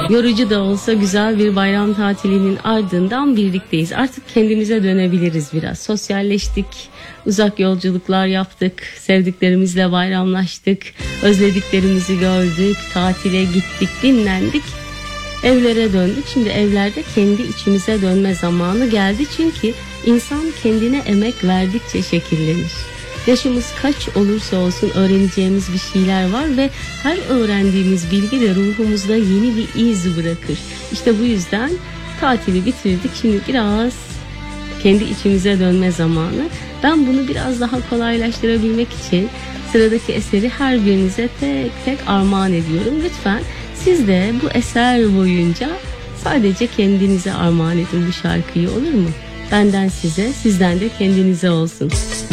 Yorucu da olsa güzel bir bayram tatilinin ardından birlikteyiz. Artık kendimize dönebiliriz biraz. Sosyalleştik, uzak yolculuklar yaptık, sevdiklerimizle bayramlaştık, özlediklerimizi gördük, tatile gittik, dinlendik, evlere döndük. Şimdi evlerde kendi içimize dönme zamanı geldi. Çünkü insan kendine emek verdikçe şekillenir. Yaşımız kaç olursa olsun öğreneceğimiz bir şeyler var ve her öğrendiğimiz bilgi de ruhumuzda yeni bir iz bırakır. İşte bu yüzden tatili bitirdik. Şimdi biraz kendi içimize dönme zamanı. Ben bunu biraz daha kolaylaştırabilmek için sıradaki eseri her birinize tek tek armağan ediyorum. Lütfen siz de bu eser boyunca sadece kendinize armağan edin bu şarkıyı, olur mu? Benden size, sizden de kendinize olsun.